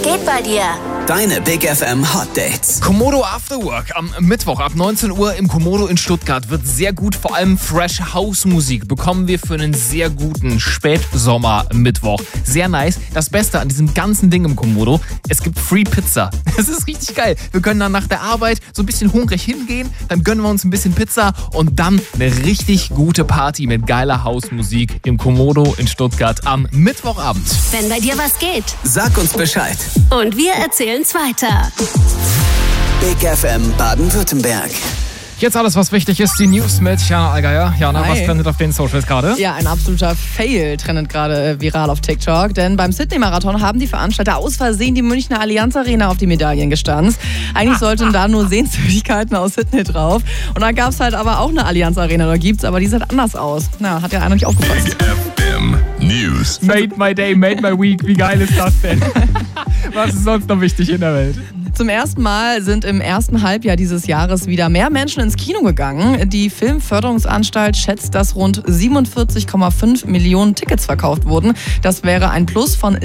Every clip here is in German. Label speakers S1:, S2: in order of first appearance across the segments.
S1: geht bei dir?
S2: Deine Big FM Hot Dates.
S3: Komodo After Work am Mittwoch ab 19 Uhr im Komodo in Stuttgart wird sehr gut. Vor allem Fresh House Musik bekommen wir für einen sehr guten Spätsommer-Mittwoch. Sehr nice. Das Beste an diesem ganzen Ding im Komodo, es gibt Free Pizza. Das ist richtig geil. Wir können dann nach der Arbeit so ein bisschen hungrig hingehen, dann gönnen wir uns ein bisschen Pizza und dann eine richtig gute Party mit geiler Hausmusik im Komodo in Stuttgart am Mittwochabend.
S1: Wenn bei dir was geht.
S2: Sag uns Bescheid.
S1: Und wir erzählen's weiter.
S2: Big FM Baden-Württemberg.
S3: Jetzt alles, was wichtig ist, die News mit Jana Allgeier. Jana, was trendet auf den Socials gerade?
S4: Ja, ein absoluter Fail trendet gerade viral auf TikTok, denn beim Sydney-Marathon haben die Veranstalter aus Versehen die Münchner Allianz Arena auf die Medaillen gestanzt. Eigentlich sollten da nur Sehenswürdigkeiten aus Sydney drauf. Und dann gab es halt aber auch eine Allianz Arena, oder gibt's, aber die sieht anders aus. Na, hat ja einer nicht aufgepasst.
S5: Big FM News.
S3: Made my day, made my week. Wie geil ist das denn? Was ist sonst noch wichtig in der Welt?
S4: Zum ersten Mal sind im ersten Halbjahr dieses Jahres wieder mehr Menschen ins Kino gegangen. Die Filmförderungsanstalt schätzt, dass rund 47,5 Millionen Tickets verkauft wurden. Das wäre ein Plus von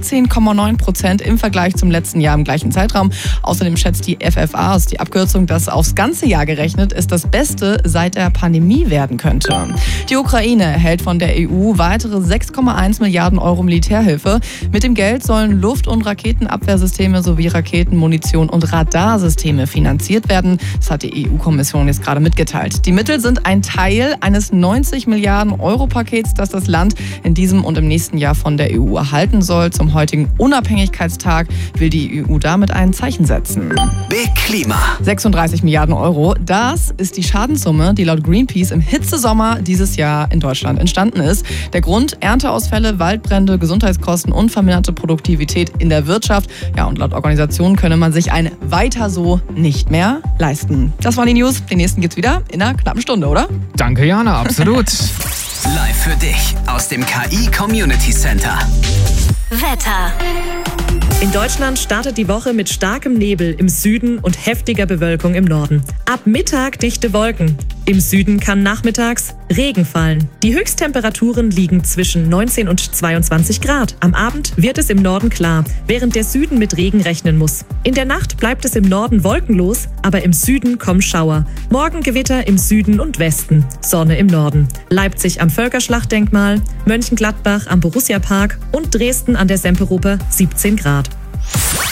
S4: 16,9% im Vergleich zum letzten Jahr im gleichen Zeitraum. Außerdem schätzt die FFA, die Abkürzung, dass aufs ganze Jahr gerechnet es das Beste seit der Pandemie werden könnte. Die Ukraine erhält von der EU weitere 6,1 Milliarden Euro Militärhilfe. Mit dem Geld sollen Luft- und Raketenabwehrsysteme sowie Raketenmunition und Radarsysteme finanziert werden. Das hat die EU-Kommission jetzt gerade mitgeteilt. Die Mittel sind ein Teil eines 90 Milliarden Euro Pakets, das das Land in diesem und im nächsten Jahr von der EU erhalten soll. Zum heutigen Unabhängigkeitstag will die EU damit ein Zeichen setzen.
S2: Big Klima.
S4: 36 Milliarden Euro, das ist die Schadenssumme, die laut Greenpeace im Hitzesommer dieses Jahr in Deutschland entstanden ist. Der Grund: Ernteausfälle, Waldbrände, Gesundheitskosten und verminderte Produktivität in der Wirtschaft. Ja, und laut Organisation könne man sich ein Weiter so nicht mehr leisten. Das waren die News. Den nächsten gibt's wieder in einer knappen Stunde, oder?
S3: Danke, Jana, absolut.
S2: Live für dich aus dem KI Community Center.
S1: Wetter.
S6: In Deutschland startet die Woche mit starkem Nebel im Süden und heftiger Bewölkung im Norden. Ab Mittag dichte Wolken. Im Süden kann nachmittags Regen fallen. Die Höchsttemperaturen liegen zwischen 19 und 22 Grad. Am Abend wird es im Norden klar, während der Süden mit Regen rechnen muss. In der Nacht bleibt es im Norden wolkenlos, aber im Süden kommen Schauer. Morgen Gewitter im Süden und Westen, Sonne im Norden. Leipzig am Völkerschlachtdenkmal, Mönchengladbach am Borussia Park und Dresden an der Semperoper 17 Grad.